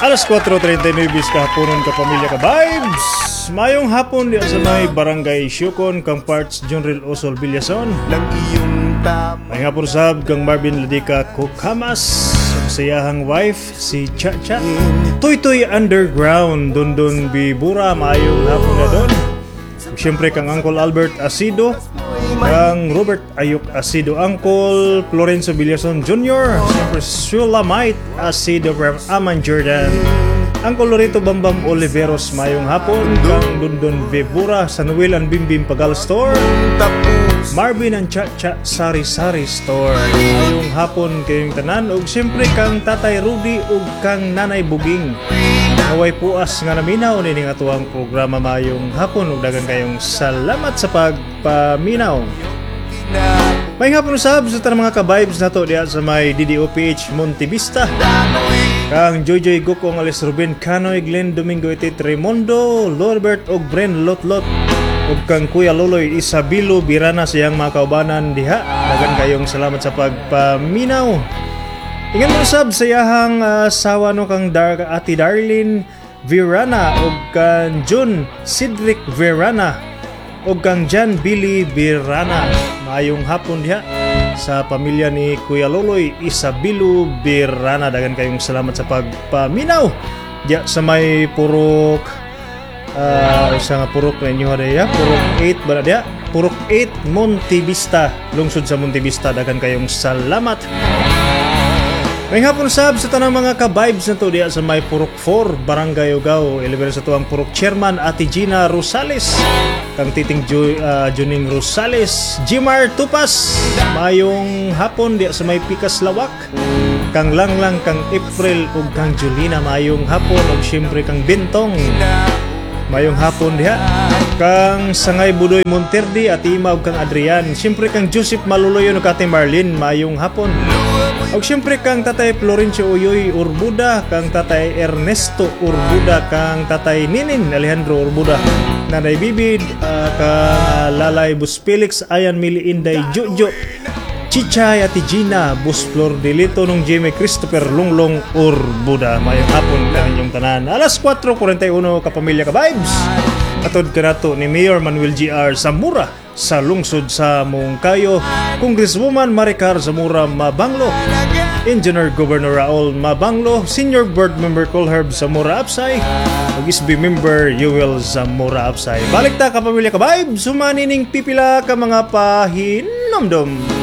Alas 4:39 kahaponon ka pamilya ka vibes. Mayong hapon di sa may barangay Syukon kang parts Junril Osol Villason. May hapon sab kang Marvin Ladika Kukamas. Ang sayahang wife si Chacha. Toy Underground Dondon Bibura. Mayong hapon na doon. Siyempre kang Uncle Albert Asido, kang Robert Ayuk Asido, Uncle Florenzo Villason Jr., siyempre Sulamite Asido from Aman Jordan, Uncle Lorito Bambam Oliveros, mayong hapon, kang Dundon Bebura, Sanuel and Bimbim Pagal Store, Marvin and Chacha Sari Sari Store, mayong hapon kayong tanan, ug siyempre kang Tatay Rudy ug kang Nanay Buging. Naway puas nga naminaw nining atuang programa mayong hapon ug dagan kayong salamat sa pagpaminaw. May hapon usab sa tanang mga ka-vibes nato diha sa may DDOPH Montevista. Kang Jojoy Gukong Alis Ruben Canoy Glenn Domingo Iti Tremondo Lorbert og Bren Lotlot ug kang Kuya Loloy Isabilo Birana siyang mga kaubanan diha. Dagan kayong salamat sa pagpaminaw. Ingan mo sab sa yahang sawa no kang Ati Darlene Virana ug kang June Cedric Virana ug kang Jan Billy Virana. Mayong hapon diha sa pamilya ni Kuya Loloy Isabilo Virana. Dagan kayong salamat sa pagpaminaw diya sa may purok isa nga purok na inyo diya, purok 8 ba diya? Purok 8 Montevista, lungsod sa Montevista. Dagan kayong salamat. May hapon sab sa tanang mga ka-vibes na to diya sa may Purok 4, Barangay Ugao. Elever sa tuwang Purok Chairman Ate Gina Rosales, kang Titing Juning Rosales, Jimar Tupas. Mayong hapon diya sa may Pikas Lawak, kang Langlang, kang April ug kang Julina. Mayong hapon ug siyempre kang Bintong. Mayong hapon diha kang Sangay Budoy Monterdi at Ima ug kang Adrian. Siyempre kang Joseph Maluloyo ug Ate Marlene. Mayong hapon. Og siyempre kang Tatay Florencio Uyoy Urbuda, kang Tatay Ernesto Urbuda, kang Tatay Ninin Alejandro Urbuda, Nanay Bibid, kang Lalay Bus Felix, Ayan Mili Inday Jojo, Chichay Ati Gina, Bus Flor Delito nung Jimmy Christopher Lunglong Urbuda. Mayong hapon kang inyong tanan. Alas 4:41 kapamilya ka vibes. Atod kanato ni Mayor Manuel G.R. Zamora sa lungsod sa Mungkayo, Congresswoman Maricar Zamora Mabanglo, Engineer Governor Raul Mabanglo, Senior Board Member Colherb Zamora Apsay, ug SB Member Yuel Zamora Apsay. Balik ta kapamilya ka vibes, sumanining pipila ka mga pahinomdom.